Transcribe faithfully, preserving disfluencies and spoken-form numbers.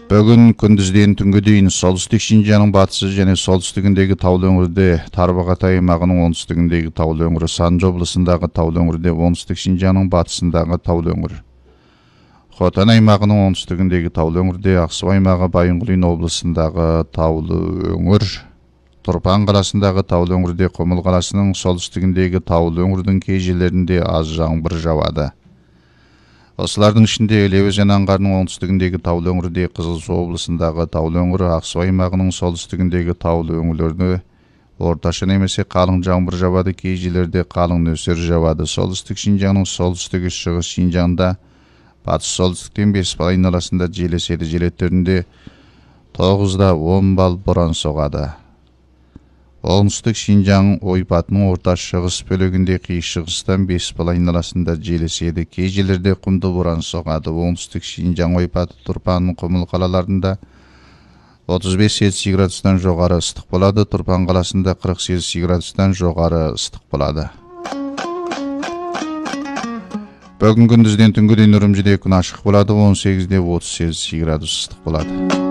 Бүгін күндізден түнгі дейін солтүстік Шинжаңның батысы және солтүстігіндегі таулы өңірде, Тарбағатай аймағының оңтүстігіндегі таулы өңірі, Санжы облысындағы таулы өңірде, оңтүстік Шинжаңның батысындағы таулы өңір. Хотан аймағының оңтүстігіндегі таулы өңірде, Ақсу аймағы Байынқұлин облысындағы таулы өңір, Тұрпан қаласындағы таулы өңірде, Құмыл қаласының солтүстігіндегі таулы өңірдің кей жерлерінде аз жаңбыр жауады. Осылардың ішінде Іле өзен аңғарының оңтүстігіндегі таулы өңірде, Қызылсу облысындағы таулы өңірі, Ақсу аймағының солтүстігіндегі таулы өңірлерде орташа немесе қалың жаңбыр жауады, кей жерлерде қалың нөсер жауады. Солтүстік Шинжаңның солтүстігі шығыс Шинжаңда батыс солтүстіктен бес бал айналасында жел еседі, желеттерінде тоғызда он бал боран соғады. Оңтүстік Шинжаң ойпатының орта шығыс бөлігінде қиыр шығыстан бес бал айналасында жел еседі, кей жерлерде құмды боран соғады. Оңтүстік Шинжаң ойпаты Тұрпан, Құмыл қалаларында отыз бес Цельсий градустан жоғары ыстық болады, Тұрпан қаласында қырық Цельсий градустан жоғары ыстық болады. Бүгін күндізден түнгі дейін Үрімжіде күн ашық болады, он сегізде отыз Цельсий градус ыстық болады.